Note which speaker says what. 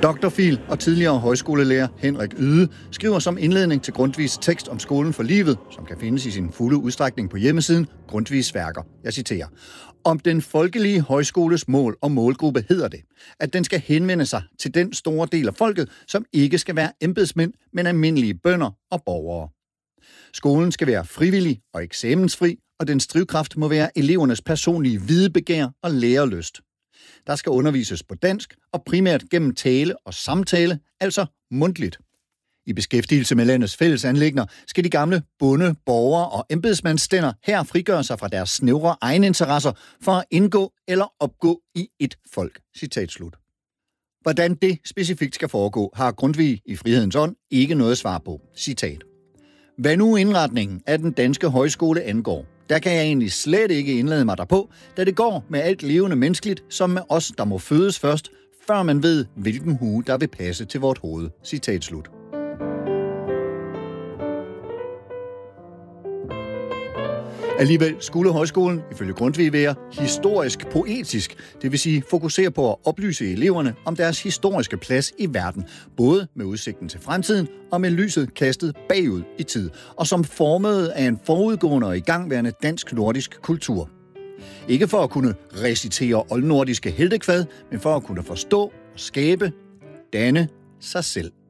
Speaker 1: Doktorfil og tidligere højskolelærer Henrik Yde skriver som indledning til Grundtvigs tekst om skolen for livet, som kan findes i sin fulde udstrækning på hjemmesiden Grundtvigs værker. Jeg citerer. Om den folkelige højskoles mål og målgruppe hedder det, at den skal henvende sig til den store del af folket, som ikke skal være embedsmænd, men almindelige bønder og borgere. Skolen skal være frivillig og eksamensfri, og dens drivkraft må være elevernes personlige videbegær og lærelyst. Der skal undervises på dansk og primært gennem tale og samtale, altså mundtligt. I beskæftigelse med landets fælles anliggender skal de gamle bonde, borgere og embedsmandsstænder her frigøre sig fra deres snævre egeninteresser for at indgå eller opgå i et folk. Citat slut. Hvordan det specifikt skal foregå, har Grundtvig i Frihedens Ånd ikke noget svar på. Citat. Hvad nu indretningen af den danske højskole angår, der kan jeg egentlig slet ikke indlade mig derpå, da det går med alt levende menneskeligt, som med os, der må fødes først, før man ved, hvilken hue, der vil passe til vort hoved. Citat slut. Alligevel skulle højskolen, ifølge Grundtvig, være historisk poetisk, det vil sige fokusere på at oplyse eleverne om deres historiske plads i verden, både med udsigten til fremtiden og med lyset kastet bagud i tid, og som formet af en forudgående og igangværende dansk-nordisk kultur. Ikke for at kunne recitere oldnordiske heltekvad, men for at kunne forstå og skabe, danne sig selv.